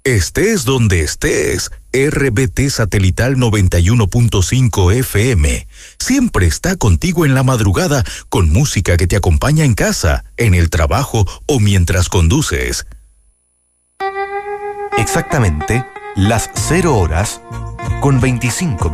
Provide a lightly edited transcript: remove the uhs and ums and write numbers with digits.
Estés donde estés, RBT Satelital 91.5 FM siempre está contigo en la madrugada con música que te acompaña en casa, en el trabajo o mientras conduces. Exactamente las 0 horas con 25 minutos.